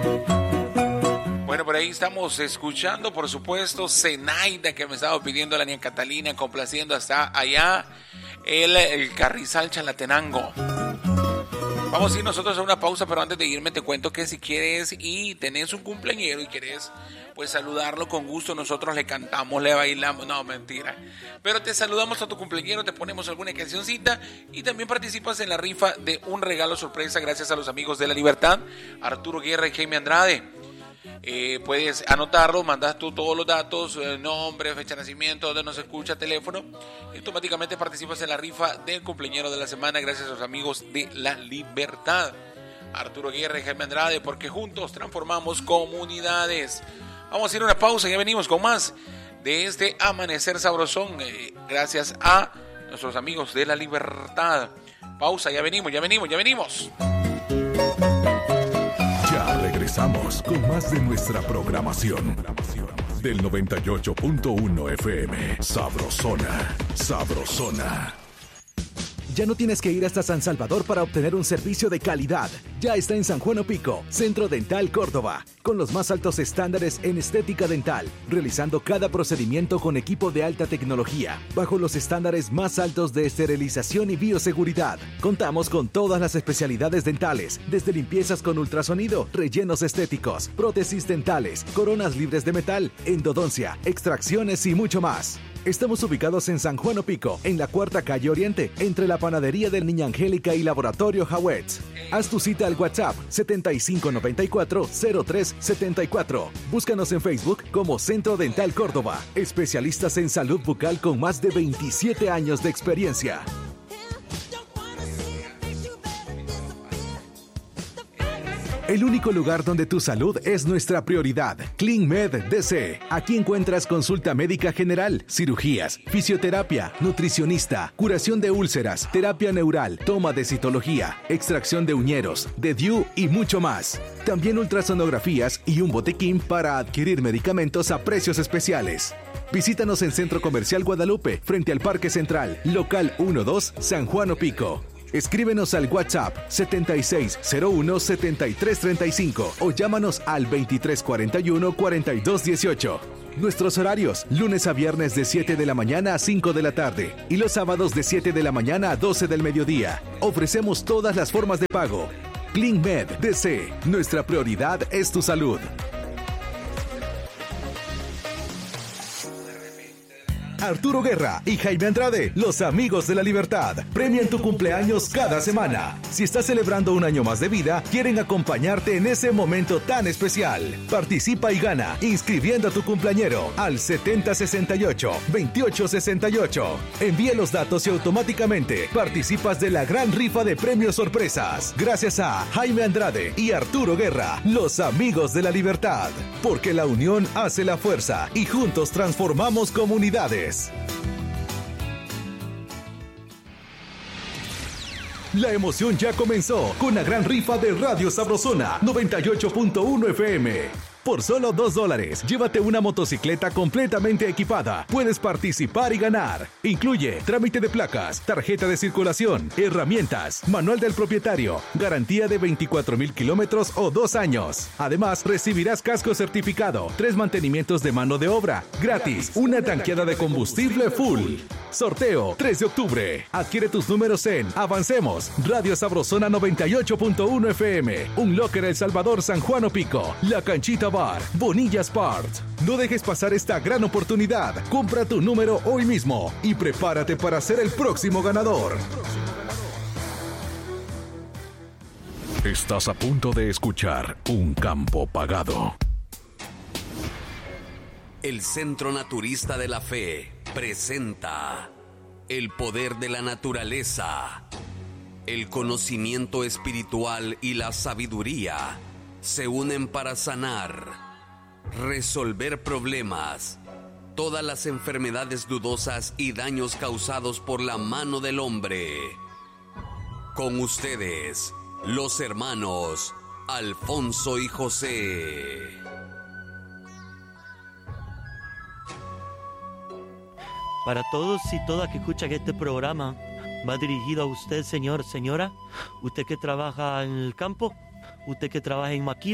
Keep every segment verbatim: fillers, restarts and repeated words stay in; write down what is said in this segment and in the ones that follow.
Bueno, por ahí estamos escuchando, por supuesto, Zenaida, que me estaba pidiendo la niña Catalina, complaciendo hasta allá el, el Carrizal Chalatenango. Vamos a ir nosotros a una pausa, pero antes de irme te cuento que si quieres y tenés un cumpleañero y quieres pues saludarlo con gusto, nosotros le cantamos, le bailamos, no, mentira. Pero te saludamos a tu cumpleañero, te ponemos alguna cancioncita y también participas en la rifa de un regalo sorpresa gracias a los amigos de La Libertad, Arturo Guerra y Jaime Andrade. Eh, puedes anotarlo, mandas tú todos los datos, eh, nombre, fecha de nacimiento, donde nos escucha, teléfono, y automáticamente participas en la rifa del cumpleañero de la semana gracias a los amigos de La Libertad, Arturo Guerra y Jaime Andrade, porque juntos transformamos comunidades. Vamos a ir a una pausa y ya venimos con más de este Amanecer Sabrosón, eh, gracias a nuestros amigos de La Libertad. Pausa, ya venimos, ya venimos, ya venimos. Ya regresamos con más de nuestra programación del noventa y ocho punto uno F M. Sabrosona, sabrosona. Ya no tienes que ir hasta San Salvador para obtener un servicio de calidad. Ya está en San Juan Opico, Centro Dental Córdoba, con los más altos estándares en estética dental, realizando cada procedimiento con equipo de alta tecnología, bajo los estándares más altos de esterilización y bioseguridad. Contamos con todas las especialidades dentales, desde limpiezas con ultrasonido, rellenos estéticos, prótesis dentales, coronas libres de metal, endodoncia, extracciones y mucho más. Estamos ubicados en San Juan Opico, en la Cuarta Calle Oriente, entre la Panadería del Niña Angélica y Laboratorio Hawetz. Haz tu cita al WhatsApp setenta y cinco noventa y cuatro cero tres setenta y cuatro. Búscanos en Facebook como Centro Dental Córdoba. Especialistas en salud bucal con más de veintisiete años de experiencia. El único lugar donde tu salud es nuestra prioridad. CleanMed D C. Aquí encuentras consulta médica general, cirugías, fisioterapia, nutricionista, curación de úlceras, terapia neural, toma de citología, extracción de uñeros, de D U y mucho más. También ultrasonografías y un botiquín para adquirir medicamentos a precios especiales. Visítanos en Centro Comercial Guadalupe, frente al Parque Central, local uno dos, San Juan Opico. Escríbenos al WhatsApp setenta y seis cero uno setenta y tres treinta y cinco o llámanos al veintitrés cuarenta y uno cuarenta y dos dieciocho. Nuestros horarios, lunes a viernes de siete de la mañana a cinco de la tarde y los sábados de siete de la mañana a doce del mediodía. Ofrecemos todas las formas de pago. CleanMed D C. Nuestra prioridad es tu salud. Arturo Guerra y Jaime Andrade, los amigos de La Libertad, premian tu cumpleaños cada semana. Si estás celebrando un año más de vida, quieren acompañarte en ese momento tan especial. Participa y gana inscribiendo a tu cumpleañero al setenta sesenta y ocho veintiocho sesenta y ocho. Envíe los datos y automáticamente participas de la gran rifa de premios sorpresas. Gracias a Jaime Andrade y Arturo Guerra, los amigos de La Libertad. Porque la unión hace la fuerza y juntos transformamos comunidades. La emoción ya comenzó con la gran rifa de Radio Sabrosona noventa y ocho punto uno F M. Por solo dos dólares, llévate una motocicleta completamente equipada. Puedes participar y ganar. Incluye trámite de placas, tarjeta de circulación, herramientas, manual del propietario, garantía de veinticuatro mil kilómetros o dos años. Además, recibirás casco certificado, tres mantenimientos de mano de obra, gratis, una tanqueada de combustible full. Sorteo tres de octubre. Adquiere tus números en Avancemos, Radio Sabrosona noventa y ocho punto uno F M, Un Locker El Salvador San Juan Opico, La Canchita Bar, Bonillas Parts. No dejes pasar esta gran oportunidad. Compra tu número hoy mismo y prepárate para ser el próximo ganador. Estás a punto de escuchar Un Campo Pagado. El Centro Naturista de la Fe presenta el poder de la naturaleza. El conocimiento espiritual y la sabiduría se unen para sanar, resolver problemas, todas las enfermedades dudosas y daños causados por la mano del hombre. Con ustedes, los hermanos Alfonso y José. Para todos y todas que escuchan este programa, va dirigido a usted, señor, señora, usted que trabaja en el campo, usted que trabaja en maquila,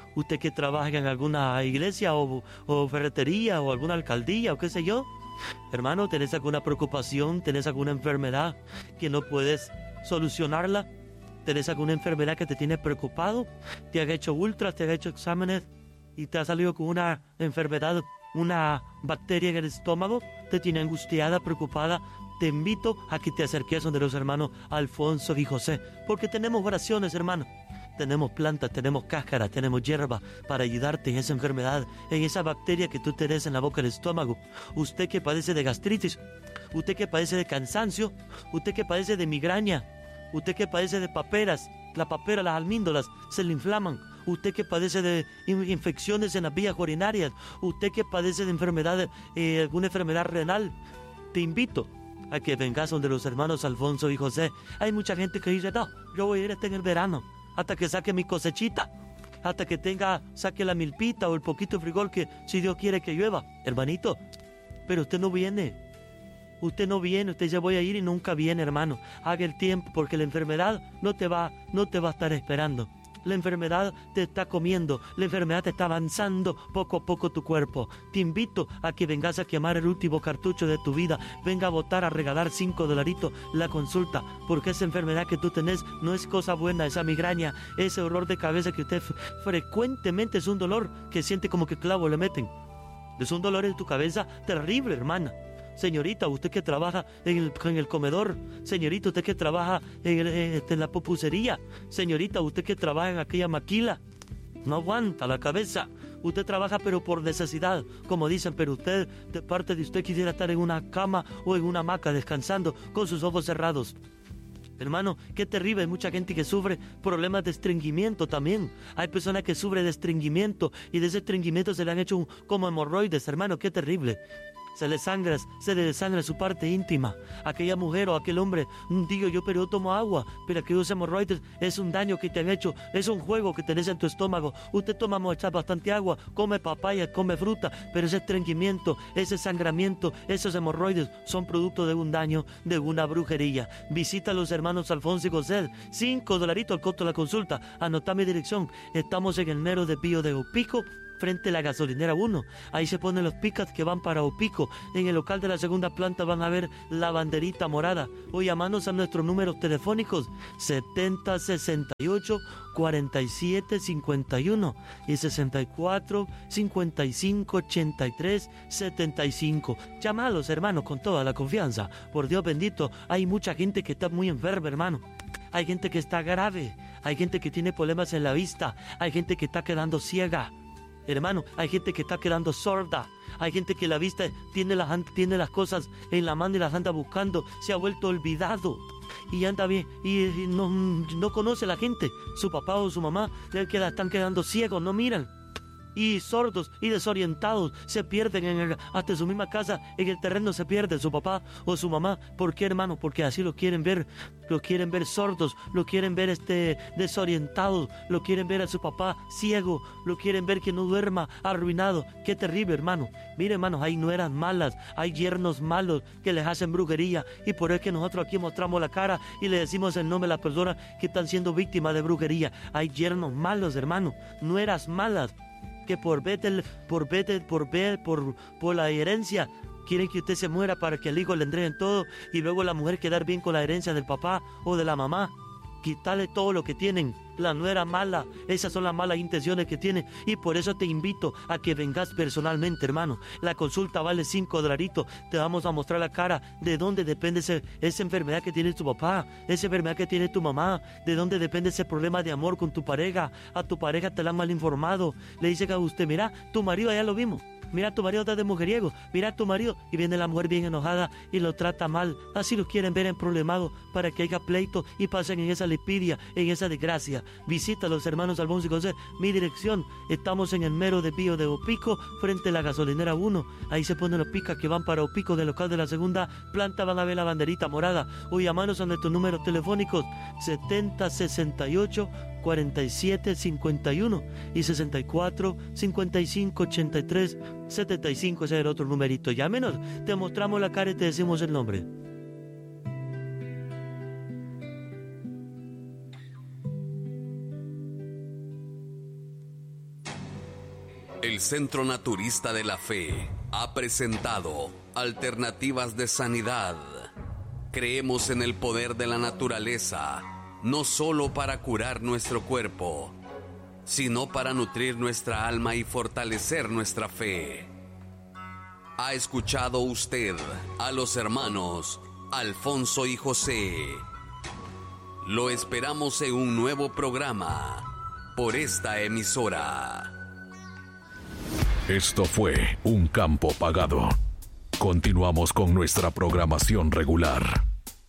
Usted que trabaja en alguna iglesia o, o ferretería o alguna alcaldía o qué sé yo. Hermano, ¿tenés alguna preocupación? ¿Tenés alguna enfermedad que no puedes solucionarla? ¿Tenés alguna enfermedad que te tiene preocupado? ¿Te has hecho ultras, te has hecho exámenes y te ha salido con una enfermedad, una bacteria en el estómago? ¿Te tiene angustiada, preocupada? Te invito a que te acerques donde los hermanos Alfonso y José, porque tenemos oraciones, hermano. Tenemos plantas, tenemos cáscaras, tenemos hierba para ayudarte en esa enfermedad, en esa bacteria que tú tenés en la boca del estómago. Usted que padece de gastritis, usted que padece de cansancio, usted que padece de migraña, usted que padece de paperas, la papera, las almíndolas se le inflaman, usted que padece de infecciones en las vías urinarias, usted que padece de enfermedad, eh, alguna enfermedad renal, te invito a que vengas donde los hermanos Alfonso y José. Hay mucha gente que dice, no, yo voy a ir hasta en el verano, hasta que saque mi cosechita, hasta que tenga, saque la milpita o el poquito de frijol que si Dios quiere que llueva. Hermanito, pero usted no viene, usted no viene, usted ya voy a ir y nunca viene, hermano. Haga el tiempo, porque la enfermedad no te va, no te va a estar esperando. La enfermedad te está comiendo, la enfermedad te está avanzando poco a poco tu cuerpo. Te invito a que vengas a quemar el último cartucho de tu vida. Venga a votar, a regalar cinco dolaritos la consulta, porque esa enfermedad que tú tenés no es cosa buena, esa migraña, ese dolor de cabeza que usted frecuentemente es un dolor que siente como que clavo le meten. Es un dolor en tu cabeza terrible, hermana. Señorita, usted que trabaja en el, en el comedor. Señorita, usted que trabaja en, el, en la pupusería. Señorita, usted que trabaja en aquella maquila. No aguanta la cabeza. Usted trabaja pero por necesidad, como dicen, pero usted, de parte de usted, quisiera estar en una cama o en una hamaca descansando con sus ojos cerrados. Hermano, qué terrible. Hay mucha gente que sufre problemas de estreñimiento también. Hay personas que sufren de estreñimiento y de ese estreñimiento se le han hecho un, como hemorroides. Hermano, qué terrible. Se le sangra, se le desangra su parte íntima. Aquella mujer o aquel hombre, digo yo, pero yo tomo agua, pero aquellos hemorroides es un daño que te han hecho, es un juego que tenés en tu estómago. Usted toma mucha, bastante agua, come papaya, come fruta, pero ese estreñimiento, ese sangramiento, esos hemorroides son producto de un daño, de una brujería. Visita a los hermanos Alfonso y José, cinco dolaritos al costo de la consulta. Anota mi dirección, estamos en el mero de Pío de Opico, frente a la gasolinera uno. Ahí se ponen los pickups que van para Opico. En el local de la segunda planta van a ver la banderita morada. O llamarnos a nuestros números telefónicos setenta sesenta y ocho cuarenta y siete cincuenta y uno y sesenta y cuatro cincuenta y cinco ochenta y tres setenta y cinco. Llámalos, hermanos, con toda la confianza. Por Dios bendito, hay mucha gente que está muy enferma, hermano. Hay gente que está grave. Hay gente que tiene problemas en la vista. Hay gente que está quedando ciega. Hermano, hay gente que está quedando sorda. Hay gente que la vista tiene las, tiene las cosas en la mano y las anda buscando. Se ha vuelto olvidado. Y anda bien, y, y no, no conoce a la gente. Su papá o su mamá queda, están quedando ciegos, no miran. Y sordos y desorientados se pierden en el, hasta su misma casa, en el terreno se pierde su papá o su mamá. ¿Por qué, hermano? Porque así lo quieren ver, lo quieren ver sordos, lo quieren ver este desorientados, lo quieren ver a su papá ciego, lo quieren ver que no duerma, arruinado. Qué terrible, hermano. Mire, hermanos, hay nueras malas, hay yernos malos que les hacen brujería, y por eso es que nosotros aquí mostramos la cara y le decimos el nombre de las personas que están siendo víctimas de brujería. Hay yernos malos, hermano, nueras malas, que por vete, por vete, por ver, por, por la herencia, quieren que usted se muera para que el hijo le entreguen todo y luego la mujer quedar bien con la herencia del papá o de la mamá. Quitarle todo lo que tienen. La nuera mala, esas son las malas intenciones que tienen, y por eso te invito a que vengas personalmente, hermano. La consulta vale cinco dolaritos. Te vamos a mostrar la cara de dónde depende ese, esa enfermedad que tiene tu papá, esa enfermedad que tiene tu mamá, de dónde depende ese problema de amor con tu pareja. A tu pareja te la han mal informado. Le dice a usted, mira, tu marido ya lo vimos. Mira, tu marido está de mujeriego, mira tu marido, y viene la mujer bien enojada y lo trata mal. Así lo quieren ver en problemado para que haya pleito y pasen en esa lipidia, en esa desgracia. Visita a los hermanos Alfonso y José. Mi dirección, estamos en el mero de Pío de Opico, frente a la gasolinera uno. Ahí se ponen los picas que van para Opico, del local de la segunda planta van a ver la banderita morada. O llamarnos a nuestros números telefónicos setenta sesenta y ocho cuarenta y siete cincuenta y uno y sesenta y cuatro cincuenta y cinco ochenta y tres setenta y cinco. Ese es el otro numerito. Llámenos, te mostramos la cara y te decimos el nombre. El Centro Naturista de la Fe ha presentado Alternativas de Sanidad. Creemos en el poder de la naturaleza, no solo para curar nuestro cuerpo, sino para nutrir nuestra alma y fortalecer nuestra fe. ¿Ha escuchado usted a los hermanos Alfonso y José? Lo esperamos en un nuevo programa por esta emisora. Esto fue Un Campo Pagado. Continuamos con nuestra programación regular.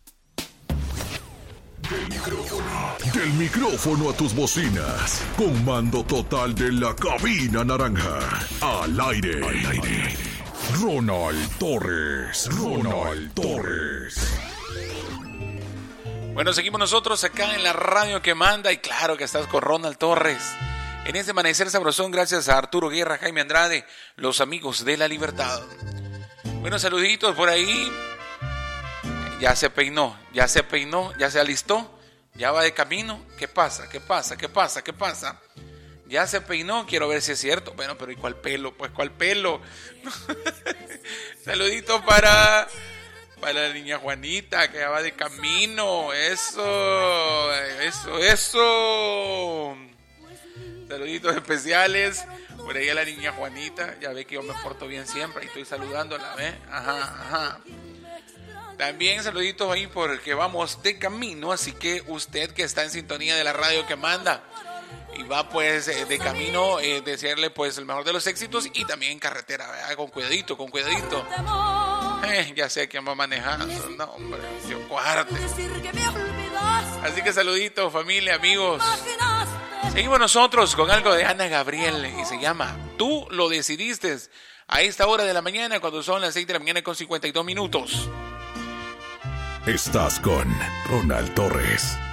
Del micrófono, del micrófono a tus bocinas. Con mando total de la cabina naranja. Al aire. Al aire. Ronald Torres. Ronald Torres. Bueno, seguimos nosotros acá en la radio que manda. Y claro que estás con Ronald Torres. En este amanecer sabrosón, gracias a Arturo Guerra, Jaime Andrade, los amigos de la libertad. Bueno, saluditos por ahí. Ya se peinó, ya se peinó, ya se alistó, ya va de camino. ¿Qué pasa? ¿Qué pasa? ¿Qué pasa? ¿Qué pasa? Ya se peinó, quiero ver si es cierto. Bueno, pero ¿y cuál pelo? Pues ¿cuál pelo? Saluditos para, para la niña Juanita, que ya va de camino. Eso, eso, eso. Saluditos especiales. Por ahí a la niña Juanita. Ya ve que yo me porto bien siempre. Y estoy saludándola, ¿ves? Ajá, ajá. También saluditos ahí porque vamos de camino. Así que usted que está en sintonía de la radio que manda y va pues de camino, eh, desearle pues el mejor de los éxitos. Y también en carretera, ¿verdad? Con cuidadito, con cuidadito. Eh, ya sé quién va manejando. No, hombre, Dios guarde. Así que saluditos, familia, amigos. Seguimos nosotros con algo de Ana Gabriel y se llama Tú lo decidiste, a esta hora de la mañana, cuando son las seis de la mañana con cincuenta y dos minutos. Estás con Ronald Torres.